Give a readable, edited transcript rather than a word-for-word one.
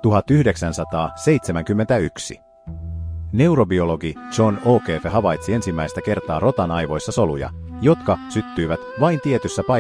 1971. Neurobiologi John O'Keefe havaitsi ensimmäistä kertaa rotan aivoissa soluja, jotka syttyivät vain tietyssä paikassa